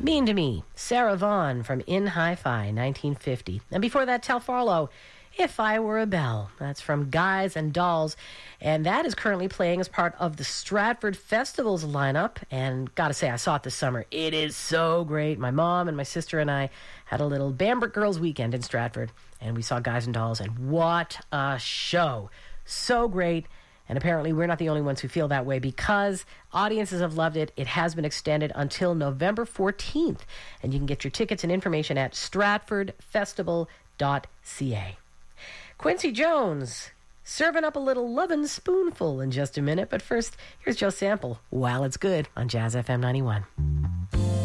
Mean to Me, Sarah Vaughan from In Hi-Fi, 1950. And before that, Tal Farlow, If I Were a Bell. That's from Guys and Dolls. And that is currently playing as part of the Stratford Festival's lineup. And gotta say, I saw it this summer. It is so great. My mom and my sister and I had a little Bambrick Girls weekend in Stratford. And we saw Guys and Dolls. And what a show. So great. And apparently we're not the only ones who feel that way because audiences have loved it. It has been extended until November 14th. And you can get your tickets and information at stratfordfestival.ca. Quincy Jones, serving up a little lovin' spoonful in just a minute. But first, here's Joe Sample, While It's Good on Jazz FM 91.